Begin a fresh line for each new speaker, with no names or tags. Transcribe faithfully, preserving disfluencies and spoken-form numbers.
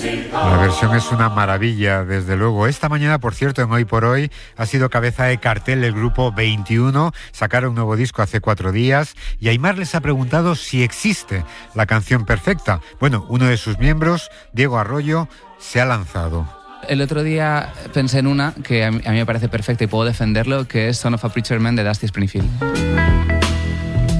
La versión es una maravilla, desde luego. Esta mañana, por cierto, en Hoy por Hoy, ha sido cabeza de cartel el grupo veintiuno. Sacaron un nuevo disco hace cuatro días y Aimar les ha preguntado si existe la canción perfecta. Bueno, uno de sus miembros, Diego Arroyo, se ha lanzado.
El otro día pensé en una que a mí, a mí me parece perfecta y puedo defenderlo, que es Son of a Preacher Man de Dusty Springfield.